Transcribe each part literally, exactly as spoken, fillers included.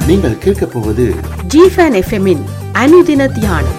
நீங்கள் கேட்கப் போவது ஜிஃபன் எஃப்எம்மின் அனுதின தியானம்.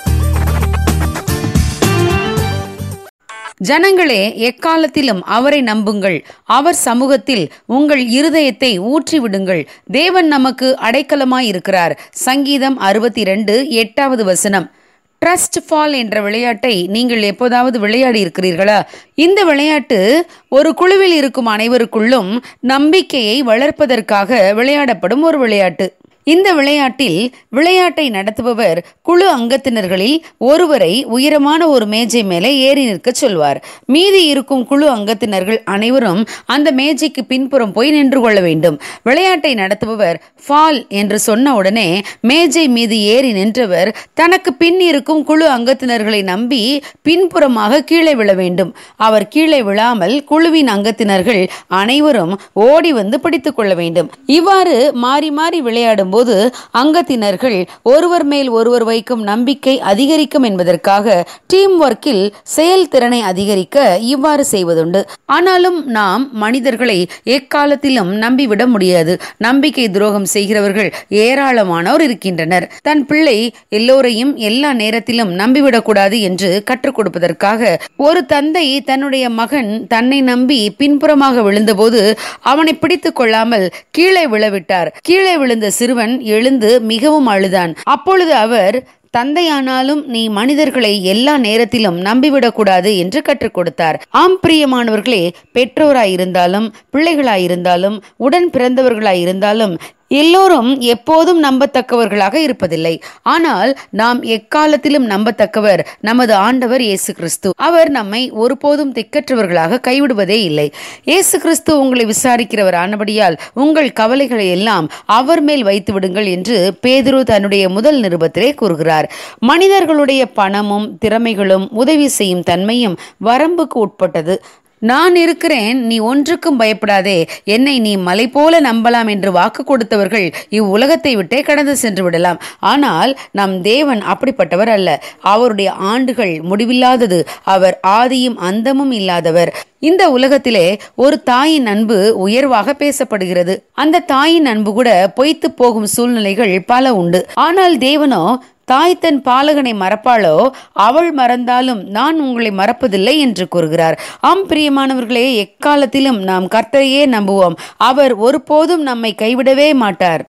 ஜனங்களே, எக்காலத்திலும் அவரை நம்புங்கள். அவர் சமூகத்தில் உங்கள் இருதயத்தை ஊற்றிவிடுங்கள். தேவன் நமக்கு அடைக்கலமாயிருக்கிறார். சங்கீதம் அறுபத்தி இரண்டு எட்டாவது வசனம். ட்ரஸ்ட் ஃபால் என்ற விளையாட்டை நீங்கள் எப்போதாவது விளையாடி இருக்கிறீர்களா? இந்த விளையாட்டு ஒரு குழுவில் இருக்கும் அனைவருக்குள்ளும் நம்பிக்கையை வளர்ப்பதற்காக விளையாடப்படும் ஒரு விளையாட்டு. இந்த விளையாட்டில் விளையாட்டை நடத்துபவர் குழு அங்கத்தினர்களில் ஒருவரை உயரமான ஒரு மேஜை மேலே ஏறி நிற்க சொல்வார். மீதி இருக்கும் குழு அங்கத்தினர்கள் அனைவரும் அந்த மேஜைக்கு பின்புறம் போய் நின்று கொள்ள வேண்டும். விளையாட்டை நடத்துபவர் ஃபால் என்று சொன்ன உடனே மேஜை மீது ஏறி நின்றவர் தனக்கு பின் இருக்கும் குழு அங்கத்தினர்களை நம்பி பின்புறமாக கீழே விழ வேண்டும். அவர் கீழே விழாமல் குழுவின் அங்கத்தினர்கள் அனைவரும் ஓடி வந்து பிடித்துக் கொள்ள வேண்டும். இவ்வாறு மாறி மாறி விளையாடும் போது அங்கத்தினர்கள் ஒருவர் மேல் ஒருவர் வைக்கும் நம்பிக்கை அதிகரிக்கும் என்பதற்காக டீம் ஒர்க்கில் செயல்திறனை அதிகரிக்க இவ்வாறு செய்வதுண்டு. ஆனாலும் நாம் மனிதர்களை எக்காலத்திலும் நம்பிவிட முடியாது. நம்பிக்கை துரோகம் செய்கிறவர்கள் ஏராளமானோர் இருக்கின்றனர். தன் பிள்ளை எல்லோரையும் எல்லா நேரத்திலும் நம்பிவிடக்கூடாது என்று கற்றுக் கொடுப்பதற்காக ஒரு தந்தை தன்னுடைய மகன் தன்னை நம்பி பின்புறமாக விழுந்தபோது அவனை பிடித்துக் கொள்ளாமல் கீழே விழவிட்டார். கீழே விழுந்த சிறுவன் எழுந்து மிகவும் அழுதான். அப்பொழுது அவர், தந்தையானாலும் நீ மனிதர்களை எல்லா நேரத்திலும் நம்பிவிடக்கூடாது என்று கற்றுக் கொடுத்தார். ஆம் பிரியமானவர்களே, பெற்றோராயிருந்தாலும் பிள்ளைகளாயிருந்தாலும் உடன் பிறந்தவர்களாயிருந்தாலும் எல்லோரும் எப்போதும் நம்பத்தக்கவர்களாக இருப்பதில்லை. ஆனால் நாம் எக்காலத்திலும் நம்பத்தக்கவர் நமது ஆண்டவர் இயேசு கிறிஸ்து. அவர் நம்மை ஒருபோதும் திக்கற்றவர்களாக கைவிடுவதே இல்லை. இயேசு கிறிஸ்து உங்களை விசாரிக்கிறவர் ஆனபடியால் உங்கள் கவலைகளை எல்லாம் அவர் மேல் வைத்து விடுங்கள் என்று பேதுரு தன்னுடைய முதல் நிருபத்திலே கூறுகிறார். மனிதர்களுடைய பணமும் திறமைகளும் உதவி செய்யும் தன்மையும் வரம்புக்கு உட்பட்டது. நான் இருக்கிறேன், நீ ஒன்றுக்கும் பயப்படாதே, என்னை நீ மலை போல நம்பலாம் என்று வாக்கு கொடுத்தவர்கள் இவ்வுலகத்தை விட்டே கடந்து சென்று விடலாம். ஆனால் நம் தேவன் அப்படிப்பட்டவர் அல்ல. அவருடைய ஆண்டுகள் முடிவில்லாதது. அவர் ஆதியும் அந்தமும் இல்லாதவர். இந்த உலகத்திலே ஒரு தாயின் அன்பு உயர்வாக பேசப்படுகிறது. அந்த தாயின் அன்பு கூட பொய்த்து போகும் சூழ்நிலைகள் பல உண்டு. ஆனால் தேவனோ, தாய் தன் பாலகனை மறப்பாளோ? அவள் மறந்தாலும் நான் உங்களை மறப்பதில்லை என்று கூறுகிறார். ஆம் பிரியமானவர்களே, எக்காலத்திலும் நாம் கர்த்தரையே நம்புவோம். அவர் ஒருபோதும் நம்மை கைவிடவே மாட்டார்.